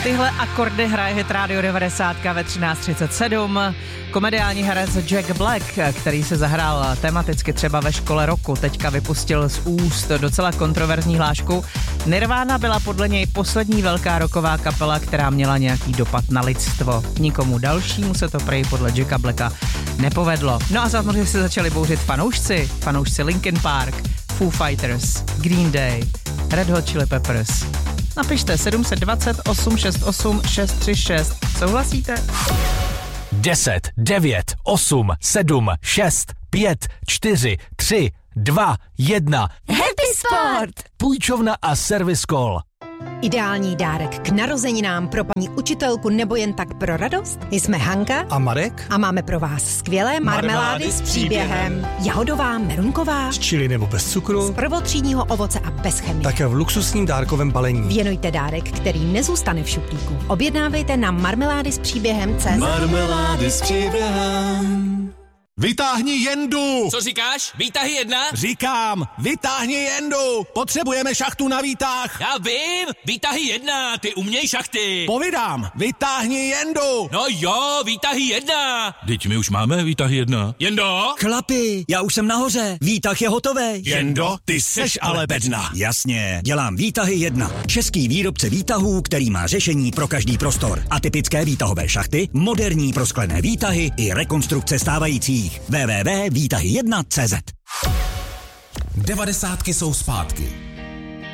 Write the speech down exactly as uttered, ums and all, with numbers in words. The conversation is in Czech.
Tyhle akordy hraje Hit Radio devadesát ve třináct třicet sedm. Komediální herec Jack Black, který se zahrál tematicky třeba ve Škole roku, teďka vypustil z úst docela kontroverzní hlášku. Nirvana byla podle něj poslední velká rocková kapela, která měla nějaký dopad na lidstvo. Nikomu dalšímu se to prej podle Jacka Blacka nepovedlo. No a samozřejmě se začali bouřit fanoušci. Fanoušci Linkin Park, Foo Fighters, Green Day, Red Hot Chili Peppers. Napište sedm set dvacet osm šest osm šest tři šest. Souhlasíte? deset, devět, osm, sedm, šest, pět, čtyři, tři, dva, jedna. Happy Sport! Půjčovna a Service Call. Ideální dárek k narozeninám pro paní učitelku nebo jen tak pro radost? Jsme Hanka a Marek a máme pro vás skvělé marmelády s příběhem. Jahodová, merunková, z chili nebo bez cukru, z prvotřídního ovoce a bez chemie. Také v luxusním dárkovém balení. Věnujte dárek, který nezůstane v šuplíku. Objednávejte na marmelády s příběhem C Z. Marmelády s příběhem. Vytáhni jendu! Co říkáš? Výtahy jedna? Říkám, vytáhni jendu! Potřebujeme šachtu na výtah! Já vím! Výtahy jedna, ty uměj šachty! Povídám, vytáhni jendu! No jo, výtahy jedna! Teď my už máme výtahy jedna. Jendo? Chlapi, já už jsem nahoře, výtah je hotový. Jendo, ty seš ale bedna. Jasně, dělám výtahy jedna. Český výrobce výtahů, který má řešení pro každý prostor. Atypické výtahové šachty, moderní prosklené výtahy i rekonstrukce stávajících. w w w tečka výtahy jedna tečka cé zet. Devadesátky jsou zpátky.